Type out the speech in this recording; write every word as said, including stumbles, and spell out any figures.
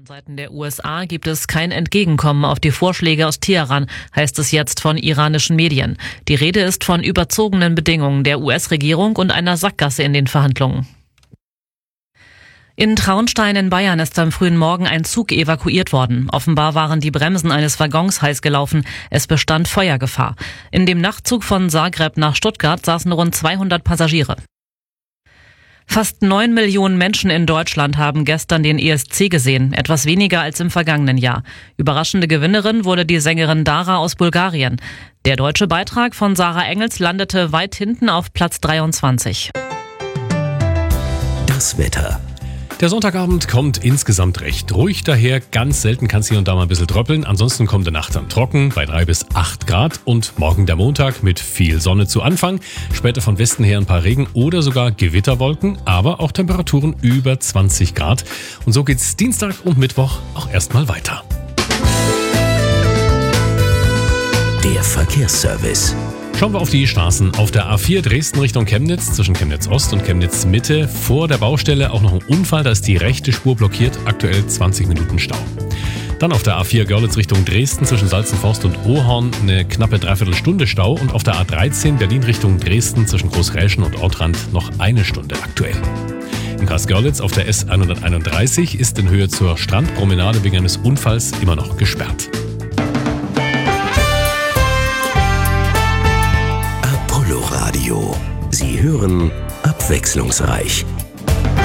Von Seiten der U S A gibt es kein Entgegenkommen auf die Vorschläge aus Teheran, heißt es jetzt von iranischen Medien. Die Rede ist von überzogenen Bedingungen der U S-Regierung und einer Sackgasse in den Verhandlungen. In Traunstein in Bayern ist am frühen Morgen ein Zug evakuiert worden. Offenbar waren die Bremsen eines Waggons heiß gelaufen. Es bestand Feuergefahr. In dem Nachtzug von Zagreb nach Stuttgart saßen rund zweihundert Passagiere. Fast neun Millionen Menschen in Deutschland haben gestern den E S C gesehen, etwas weniger als im vergangenen Jahr. Überraschende Gewinnerin wurde die Sängerin Dara aus Bulgarien. Der deutsche Beitrag von Sarah Engels landete weit hinten auf Platz dreiundzwanzig. Das Wetter. Der Sonntagabend kommt insgesamt recht ruhig daher. Ganz selten kann es hier und da mal ein bisschen tröppeln. Ansonsten kommt die Nacht dann trocken bei drei bis acht Grad. Und morgen der Montag mit viel Sonne zu Anfang. Später von Westen her ein paar Regen- oder sogar Gewitterwolken. Aber auch Temperaturen über zwanzig Grad. Und so geht's Dienstag und Mittwoch auch erstmal weiter. Der Verkehrsservice. Schauen wir auf die Straßen. Auf der A vier Dresden Richtung Chemnitz, zwischen Chemnitz Ost und Chemnitz Mitte, vor der Baustelle auch noch ein Unfall, da ist die rechte Spur blockiert, aktuell zwanzig Minuten Stau. Dann auf der A vier Görlitz Richtung Dresden, zwischen Salzenforst und Ohorn, eine knappe Dreiviertelstunde Stau. Und auf der A dreizehn Berlin Richtung Dresden, zwischen Großräschen und Ortrand, noch eine Stunde aktuell. Im Kreis Görlitz auf der S hunderteinunddreißig ist in Höhe zur Strandpromenade wegen eines Unfalls immer noch gesperrt. Radio. Sie hören abwechslungsreich.